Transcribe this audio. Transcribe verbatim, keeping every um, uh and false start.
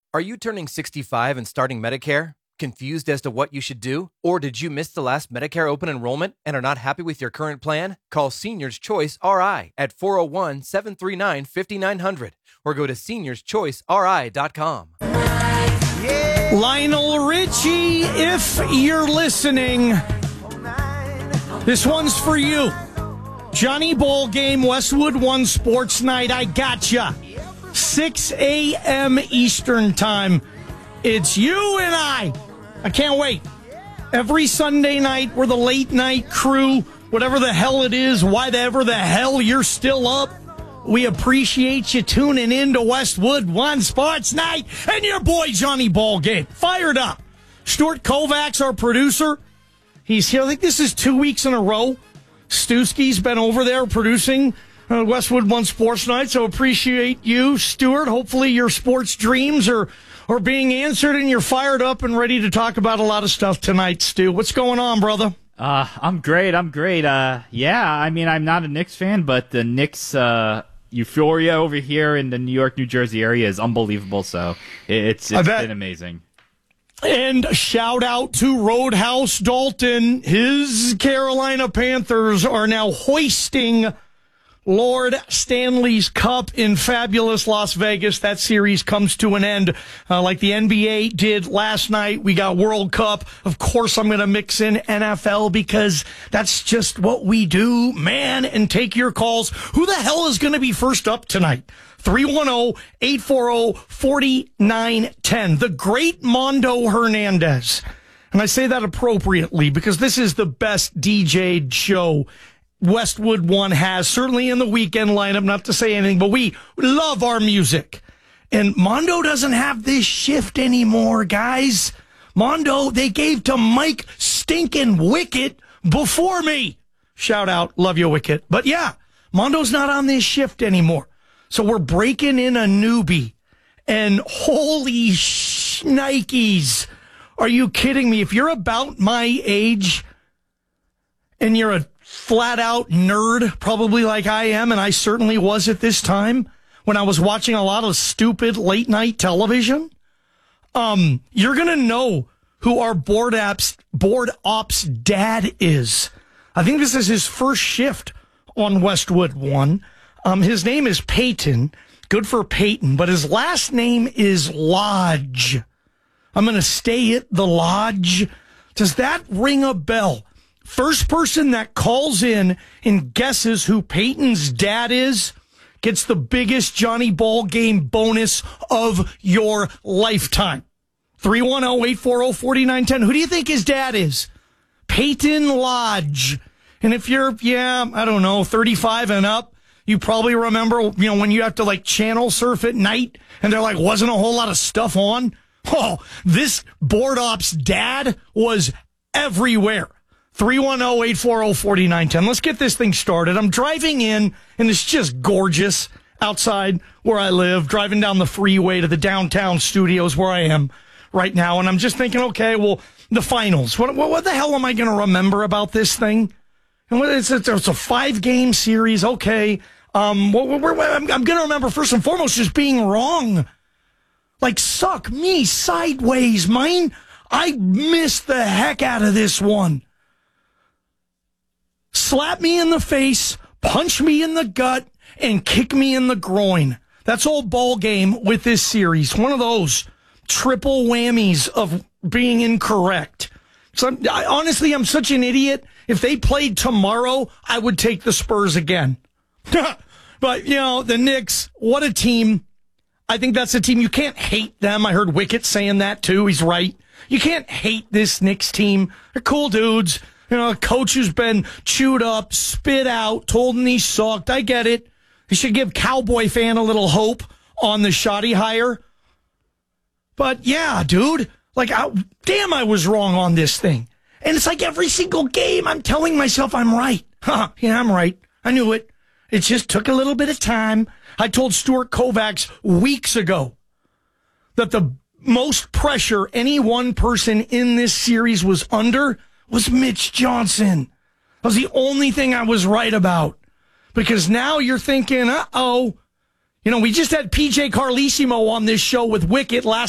Are you turning sixty-five and starting Medicare? Confused as to what you should do? Or did you miss the last Medicare open enrollment and are not happy with your current plan? Call Seniors Choice R I at four oh one, seven three nine, five nine zero zero or go to seniors choice r i dot com. Lionel Richie, if you're listening, this one's for you. Johnny Bowl Game, Westwood One Sports Night. I gotcha. six a.m. Eastern Time. It's you and I. I can't wait. Every Sunday night, we're the late night crew. Whatever the hell it is, whatever the hell you're still up, we appreciate you tuning in to Westwood One Sports Night and your boy Johnny Bowl Game. Fired up. Stuart Kovacs, our producer. He's here. I think this is two weeks in a row. Stuski's been over there producing Uh, Westwood One Sports Night, so appreciate you, Stuart. Hopefully your sports dreams are, are being answered and you're fired up and ready to talk about a lot of stuff tonight, Stu. What's going on, brother? Uh, I'm great, I'm great. Uh, yeah, I mean, I'm not a Knicks fan, but the Knicks uh, euphoria over here in the New York, New Jersey area is unbelievable, so it's, it's been amazing. And shout out to Roadhouse Dalton. His Carolina Panthers are now hoisting Lord Stanley's Cup in fabulous Las Vegas. That series comes to an end uh, like the N B A did last night. We got World Cup. Of course, I'm going to mix in N F L because that's just what we do, man. And take your calls. Who the hell is going to be first up tonight? three one zero, eight four zero, four nine one zero. The great Mondo Hernandez. And I say that appropriately because this is the best D J'd show Westwood One has, certainly in the weekend lineup, not to say anything, but we love our music. And Mondo doesn't have this shift anymore, guys. Mondo, they gave to Mike Stinkin' Wicket before me. Shout out, love you, Wicket. But yeah, Mondo's not on this shift anymore. So we're breaking in a newbie. And holy shnikes, are you kidding me? If you're about my age and you're a flat-out nerd, probably like I am, and I certainly was at this time when I was watching a lot of stupid late-night television, um, you're going to know who our board apps, board ops dad is. I think this is his first shift on Westwood One. Um, his name is Peyton. Good for Peyton, but his last name is Lodge. I'm going to stay at the Lodge. Does that ring a bell? First person that calls in and guesses who Peyton's dad is gets the biggest Johnny Bowl Game bonus of your lifetime. three one zero, eight four zero, four nine one zero. Who do you think his dad is? Peyton Lodge. And if you're, yeah, I don't know, thirty-five and up, you probably remember, you know, when you have to like channel surf at night and there like wasn't a whole lot of stuff on. Oh, this board ops dad was everywhere. three one zero, eight four zero, four nine one zero. Let's get this thing started. I'm driving in, and it's just gorgeous outside where I live, driving down the freeway to the downtown studios where I am right now. And I'm just thinking, okay, well, the finals. What what, what the hell am I going to remember about this thing? And what, it's, it's, it's a five-game series. Okay. Um, what, what, what, I'm, I'm going to remember, first and foremost, just being wrong. Like, suck me sideways, mine. I missed the heck out of this one. Slap me in the face, punch me in the gut, and kick me in the groin. That's all ball game with this series. One of those triple whammies of being incorrect. So I'm, I, honestly, I'm such an idiot. If they played tomorrow, I would take the Spurs again. But, you know, the Knicks, what a team. I think that's a team. You can't hate them. I heard Wicket saying that, too. He's right. You can't hate this Knicks team. They're cool dudes. You know, a coach who's been chewed up, spit out, told him he sucked. I get it. You should give Cowboy fan a little hope on the shoddy hire. But, yeah, dude. Like, I, damn, I was wrong on this thing. And it's like every single game, I'm telling myself I'm right. Huh, yeah, I'm right. I knew it. It just took a little bit of time. I told Stuart Kovacs weeks ago that the most pressure any one person in this series was under was Mitch Johnson. That was the only thing I was right about. Because now you're thinking, uh-oh. You know, we just had P J Carlesimo on this show with Wicket last